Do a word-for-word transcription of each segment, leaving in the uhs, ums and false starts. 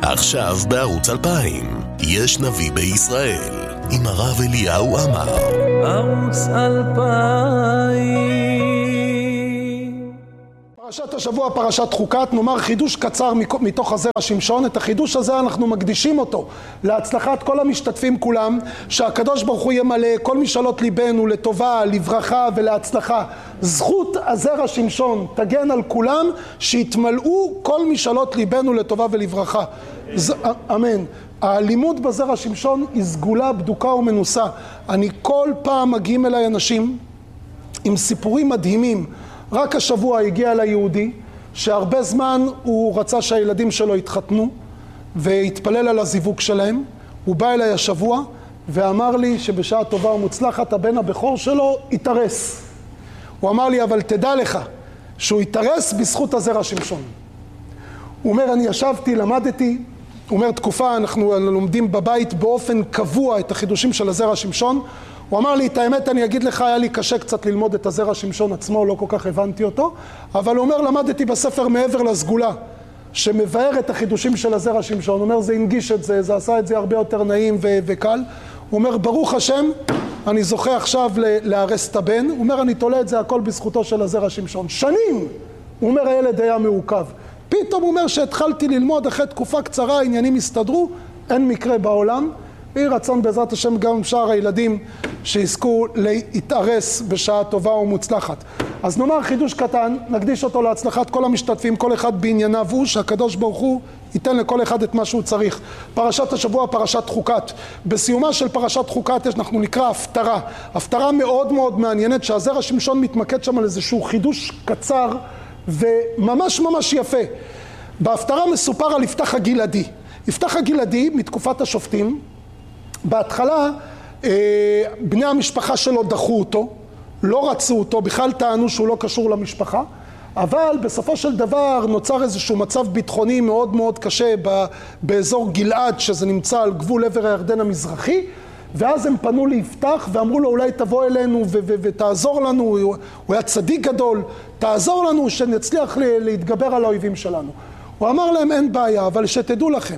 עכשיו בערוץ אלפיים, יש נביא בישראל, עם הרב אליהו עמר. ערוץ אלפיים. פרשת השבוע, פרשת חוקת, נאמר חידוש קצר מתוך הזרע שמשון. את החידוש הזה אנחנו מקדישים אותו להצלחת כל המשתתפים כולם, שהקדוש ברוך הוא ימלא כל משאלות ליבנו לטובה, לברכה ולהצלחה. זכות הזרע שמשון תגן על כולם, שיתמלאו כל משאלות ליבנו לטובה ולברכה. ז... אמן. הלימוד בזרע שמשון היא סגולה, בדוקה ומנוסה. אני כל פעם מגיעים אליי אנשים עם סיפורים מדהימים. רק השבוע הגיע אליי יהודי שהרבה זמן הוא רצה שהילדים שלו יתחתנו והתפלל על הזיווג שלהם. הוא בא אליי השבוע ואמר לי שבשעה טובה ומוצלחת הבן הבכור שלו יתארס. הוא אמר לי, אבל תדע לך שהוא יתארס בזכות הזרע שמשון. הוא אומר, אני ישבתי, למדתי, הוא אומר, תקופה אנחנו לומדים בבית באופן קבוע את החידושים של הזרע שמשון. הוא אמר לי, את האמת אני אגיד לך, היה לי קשה קצת ללמוד את הזרע שמשון עצמו, לא כל כך הבנתי אותו, אבל הוא אומר, למדתי בספר מעבר לסגולה, שמבאר את החידושים של הזרע שמשון. הוא אומר, זה הנגיש את זה, זה עשה את זה הרבה יותר נעים ו- וקל. הוא אומר, ברוך השם, אני זוכה עכשיו להרס את הבן. הוא אומר, אני תולה את זה הכל בזכותו של הזרע שמשון. שנים, הוא אומר, הילד היה מעוכב. פתאום הוא אומר שהתחלתי ללמוד, אחרי תקופה קצרה, העניינים הסתדרו, אין מקרה בעולם. יהי רצון בעזרת השם גם שאר הילדים שיזכו להתארס בשעה טובה ומוצלחת. אז נאמר חידוש קטן, נקדיש אותו להצלחת כל המשתתפים, כל אחד בענייניו הוא, שהקדוש ברוך הוא ייתן לכל אחד את מה שהוא צריך. פרשת השבוע, פרשת חוקת. בסיומה של פרשת חוקת אנחנו נקרא הפטרה. הפטרה מאוד מאוד מעניינת, שהזרע שמשון מתמקד שם על איזשהו חידוש קצר וממש ממש יפה. בהפטרה מסופר על יפתח הגלעדי. יפתח הגלעדי מתקופת השופטים, בהתחלה בני המשפחה שלו דחו אותו, לא רצו אותו, בכלל טענו שהוא לא קשור למשפחה, אבל בסופו של דבר נוצר איזשהו מצב ביטחוני מאוד מאוד קשה באזור גלעד, שזה נמצא על גבול עבר הירדן המזרחי, ואז הם פנו ליפתח ואמרו לו, אולי תבוא אלינו ו- ו- ותעזור לנו, הוא היה צדיק גדול, תעזור לנו שנצליח להתגבר על האויבים שלנו. הוא אמר להם, אין בעיה, אבל שתדעו לכם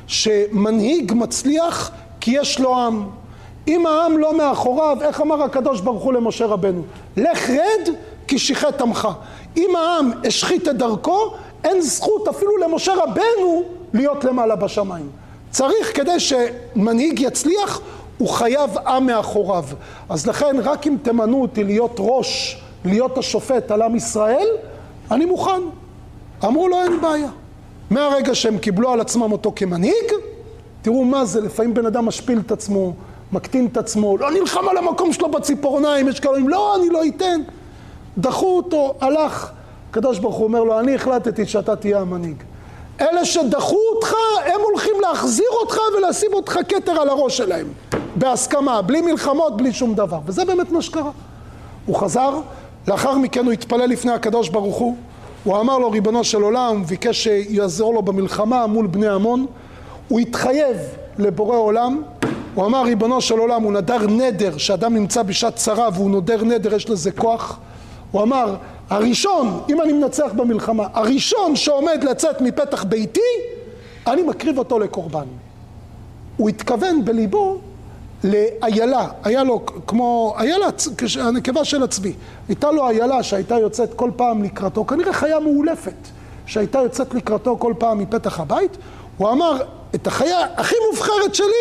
שמנהיג מצליח כי יש לו עם. אם העם לא מאחוריו, איך אמר הקדוש ברוך הוא למשה רבנו? לך רד כי שיחת עמך. אם העם השחית את דרכו, אין זכות אפילו למשה רבנו להיות למעלה בשמיים. צריך, כדי שמנהיג יצליח, הוא חייב עם מאחוריו. אז לכן רק אם תמנו אותי להיות ראש, להיות השופט על עם ישראל, אני מוכן. אמרו לו, אין בעיה. מהרגע שהם קיבלו על עצמם אותו כמנהיג, תראו מה זה, לפעמים בן אדם משפיל את עצמו, מקטין את עצמו, לא נלחם על המקום שלו בציפורניים, יש כאלה, לא, אני לא אתן. דחו אותו, הלך. הקדוש ברוך הוא אומר לו, אני החלטתי שאתה תהיה המנהיג. אלה שדחו אותך, הם הולכים להחזיר אותך ולשים אותך כתר על הראש שלהם. בהסכמה, בלי מלחמות, בלי שום דבר. וזה באמת מה שקרה. הוא חזר, לאחר מכן הוא התפלל לפני הקדוש ברוך הוא, הוא אמר לו, ריבונו של עולם, הוא ביקש שיעזור לו במלחמה מול בני עמון, הוא התחייב לבורא עולם, הוא אמר, ריבונו של עולם, הוא נדר נדר, שאדם נמצא בשעת צרה והוא נודר נדר, יש לזה כוח. הוא אמר, הראשון, אם אני מנצח במלחמה, הראשון שעומד לצאת מפתח ביתי, אני מקריב אותו לקורבן. הוא התכוון בליבו לאיילה, היה לו כמו, איילה, הנקבה של הצבי, הייתה לו איילה שהייתה יוצאת כל פעם לקראתו, כנראה חיה מאולפת, שהייתה יוצאת לקראתו כל פעם מפתח הבית. הוא אמר, את החיה הכי מובחרת שלי,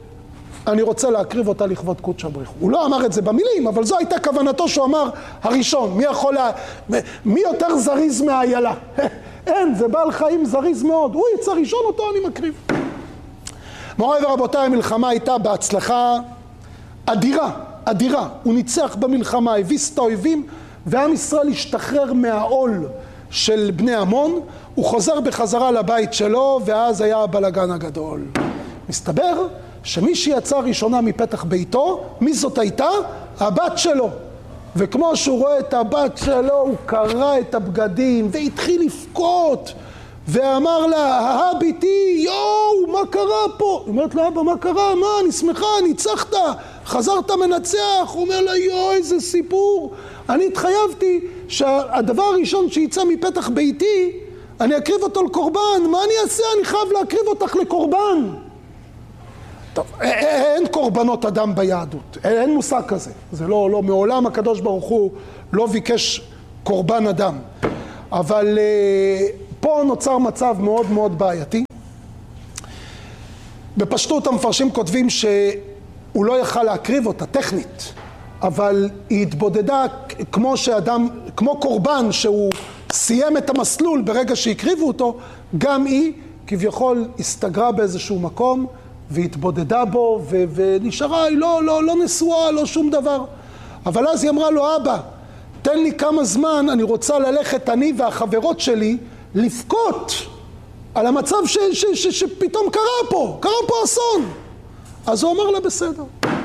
אני רוצה להקריב אותה לכבוד קודש הבריך. הוא לא אמר את זה במילים, אבל זו הייתה כוונתו שהוא אמר, הראשון, מי יכול לה... מי יותר זריז מהאיילה? אין, זה בעל חיים זריז מאוד. הוא יצא ראשון, אותו אני מקריב. מוריי ורבותיי, המלחמה הייתה בהצלחה אדירה, אדירה. הוא ניצח במלחמה, הביס את האויבים, ועם ישראל השתחרר מהעול של בני עמון. הוא חוזר בחזרה לבית שלו, ואז היה הבלגן הגדול. מסתבר שמי שיצא ראשונה מפתח ביתו, מי זאת הייתה? הבת שלו. וכמו שהוא רואה את הבת שלו, הוא קרא את הבגדים והתחיל לבכות, ואמר לה, הביתי, יואו, מה קרה פה? היא אומרת לה, אבא, מה קרה? מה, אני שמחה, ניצחת, חזרת מנצח. הוא אומר לה, יואו, איזה סיפור. אני התחייבתי שהדבר הראשון שיצא מפתח ביתי, אני אקריב אותו לקורבן, מה אני אעשה? אני חייב להקריב אותך לקורבן. טוב, אין קורבנות אדם ביהדות, אין מושג כזה. זה לא, לא, מעולם הקדוש ברוך הוא לא ביקש קורבן אדם. אבל פה נוצר מצב מאוד מאוד בעייתי. בפשטות המפרשים כותבים שהוא לא יכל להקריב אותה טכנית, אבל היא התבודדה כמו שאדם, כמו קורבן שהוא סיים את המסלול ברגע שהקריבו אותו, גם היא כביכול הסתגרה באיזשהו מקום והתבודדה בו ו- ונשארה, היא לא, לא, לא נשואה, לא שום דבר. אבל אז היא אמרה לו, אבא, תן לי כמה זמן, אני רוצה ללכת אני והחברות שלי לפקות על המצב ש- ש- ש- שפתאום קרה פה, קרה פה אסון. אז הוא אמר לה בסדר.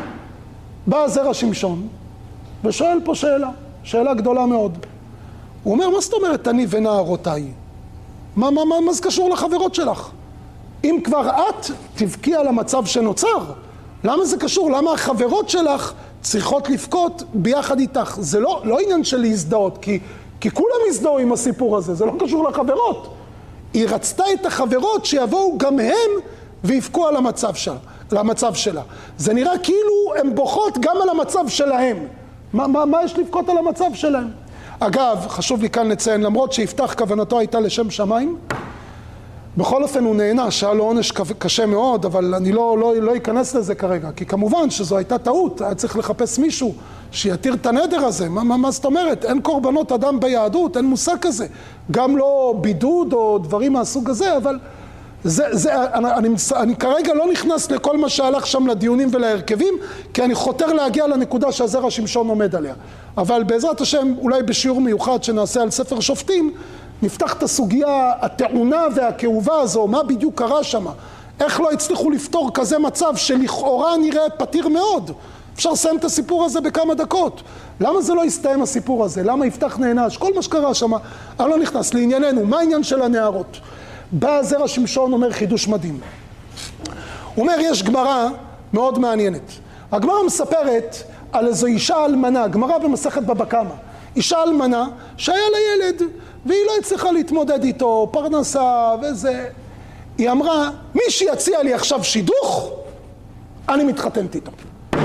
בא זרע שמשון ושואל פה שאלה, שאלה גדולה מאוד. הוא אומר, מה זאת אומרת אני ונערותיי? מה, מה, מה, מה זה קשור לחברות שלך? אם כבר את תבכי על המצב שנוצר, למה זה קשור? למה החברות שלך צריכות לפקות ביחד איתך? זה לא, לא עניין של להזדהות, כי, כי כולם הזדהו עם הסיפור הזה, זה לא קשור לחברות. היא רצתה את החברות שיבואו גם הם ויפקו על המצב שלה, למצב שלה. זה נראה כאילו הן בוכות גם על המצב שלהם. מה, מה, מה יש לבכות על המצב שלהם? אגב, חשוב לי כאן לציין, למרות שיפתח כוונתו הייתה לשם שמיים, בכל אופן הוא נענש, היה לו עונש קשה מאוד, אבל אני לא, לא, לא אכנס לזה כרגע, כי כמובן שזו הייתה טעות, היה צריך לחפש מישהו שיתיר את הנדר הזה. מה, מה, מה זאת אומרת? אין קורבנות אדם ביהדות, אין מושג כזה. גם לא בידוד או דברים מהסוג הזה, אבל זה, זה, אני, אני, אני כרגע לא נכנס לכל מה שהלך שם לדיונים ולהרכבים, כי אני חותר להגיע לנקודה שהזרע שמשון עומד עליה. אבל בעזרת השם, אולי בשיעור מיוחד שנעשה על ספר שופטים, נפתח את הסוגיה הטעונה והכאובה הזו, מה בדיוק קרה שם, איך לא הצליחו לפתור כזה מצב שלכאורה נראה פתיר מאוד. אפשר לסיים את הסיפור הזה בכמה דקות. למה זה לא יסתיים הסיפור הזה? למה יפתח נענש? כל מה שקרה שם, אני לא נכנס לענייננו. מה העניין של הנערות? בא זרע שמשון אומר חידוש מדהים. הוא אומר, יש גמרא מאוד מעניינת. הגמרא מספרת על איזו אישה אלמנה, גמרא במסכת בבא קמא. אישה אלמנה שהיה לה ילד, והיא לא הצליחה להתמודד איתו, פרנסה וזה. היא אמרה, מי שיציע לי עכשיו שידוך, אני מתחתנת איתו.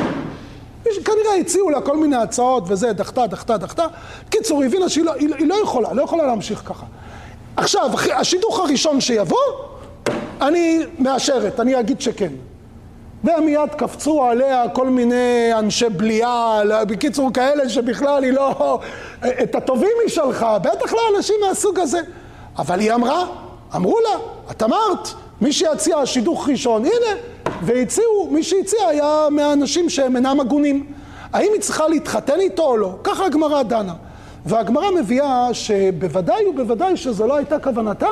כנראה הציעו לה כל מיני הצעות וזה, דחתה, דחתה, דחתה. קיצור, היא הבינה שהיא לא, היא, היא לא יכולה, לא יכולה להמשיך ככה. עכשיו, השידוך הראשון שיבוא, אני מאשרת, אני אגיד שכן. ומיד קפצו עליה כל מיני אנשי בליעה, בקיצור כאלה שבכלל היא לא, את הטובים היא שלחה, בטח לא אנשים מהסוג הזה. אבל היא אמרה, אמרו לה, את אמרת, מי שיציע שידוך ראשון, הנה, והציעו, מי שהציע היה מהאנשים שהם אינם הגונים. האם היא צריכה להתחתן איתו או לא? ככה הגמרא דנה. והגמרא מביאה שבוודאי ובוודאי שזו לא הייתה כוונתה.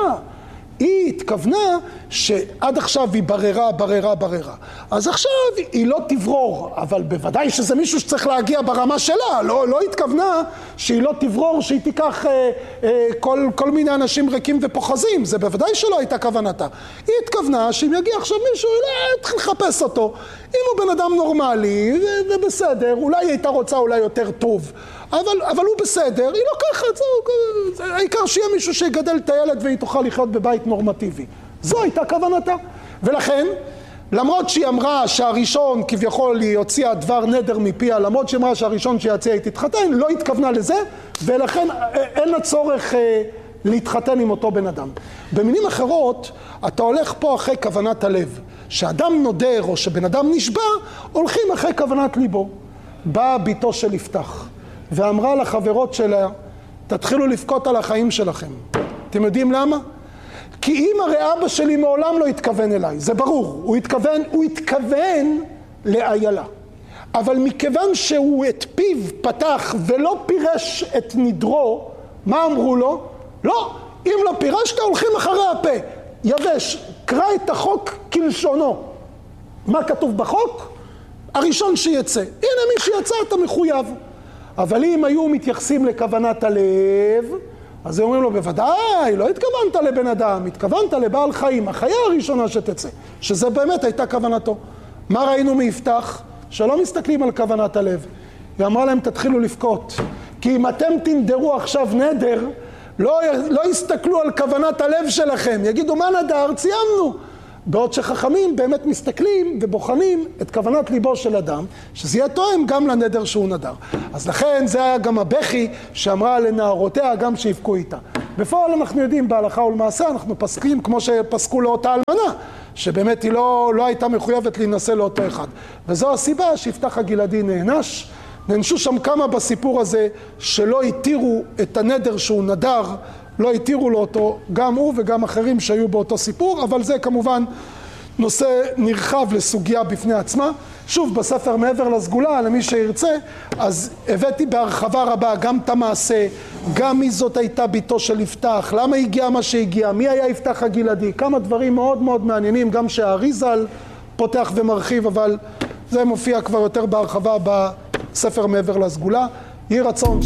היא התכוונה שעד עכשיו היא בררה, בררה, בררה. אז עכשיו היא לא תברור, אבל בוודאי שזה מישהו שצריך להגיע ברמה שלה. לא, לא התכוונה שהיא לא תברור, שהיא תיקח אה, אה, כל, כל מיני אנשים ריקים ופוחזים. זה בוודאי שלא הייתה כוונתה. היא התכוונה שאם יגיע עכשיו מישהו, היא תתחיל לחפש אותו. אם הוא בן אדם נורמלי, זה בסדר, אולי היא הייתה רוצה אולי יותר טוב. אבל, אבל הוא בסדר, היא לוקחת, זה, העיקר שיהיה מישהו שיגדל את הילד והיא תוכל לחיות בבית נורמטיבי. זו הייתה כוונתה. ולכן, למרות שהיא אמרה שהראשון כביכול היא הוציאה דבר נדר מפיה, למרות שהיא אמרה שהראשון שיציע היא תתחתן, לא התכוונה לזה, ולכן אין לה צורך אה, להתחתן עם אותו בן אדם. במילים אחרות, אתה הולך פה אחרי כוונת הלב. שאדם נודר או שבן אדם נשבע, הולכים אחרי כוונת ליבו. באה ביתו של יפתח. ואמרה לחברות שלה, תתחילו לבכות על החיים שלכם. אתם יודעים למה? כי אם הרי אבא שלי מעולם לא התכוון אליי, זה ברור, הוא התכוון, הוא התכוון לאיילה. אבל מכיוון שהוא את פיו פתח ולא פירש את נדרו, מה אמרו לו? לא, אם לא פירשת הולכים אחרי הפה. יבש, קרא את החוק כלשונו. מה כתוב בחוק? הראשון שיצא. הנה מי שיצא אתה מחויב. אבל אם היו מתייחסים לכוונת הלב, אז הם אומרים לו, בוודאי, לא התכוונת לבן אדם, התכוונת לבעל חיים, החיה הראשונה שתצא, שזה באמת הייתה כוונתו. מה ראינו מיפתח? שלא מסתכלים על כוונת הלב. היא אמרה להם, תתחילו לבכות, כי אם אתם תנדרו עכשיו נדר, לא, לא יסתכלו על כוונת הלב שלכם, יגידו מה נדר, ציימנו. בעוד שחכמים באמת מסתכלים ובוחנים את כוונת ליבו של אדם, שזה יהיה תואם גם לנדר שהוא נדר. אז לכן זה היה גם הבכי שאמרה לנערותיה גם שיבכו איתה. בפועל אנחנו יודעים בהלכה ולמעשה, אנחנו פסקים כמו שפסקו לאותה אלמנה, שבאמת היא לא, לא הייתה מחויבת להינשא לאותו אחד. וזו הסיבה שיפתח הגלעדי נענש. נענשו שם כמה בסיפור הזה שלא התירו את הנדר שהוא נדר, לא התירו לו אותו, גם הוא וגם אחרים שהיו באותו סיפור, אבל זה כמובן נושא נרחב לסוגיה בפני עצמה. שוב, בספר מעבר לסגולה, למי שירצה, אז הבאתי בהרחבה רבה גם את המעשה, גם מי זאת הייתה ביתו של יפתח, למה הגיע מה שהגיע, מי היה יפתח הגלעדי, כמה דברים מאוד מאוד מעניינים, גם שהאריזל פותח ומרחיב, אבל זה מופיע כבר יותר בהרחבה בספר מעבר לסגולה. יהי רצון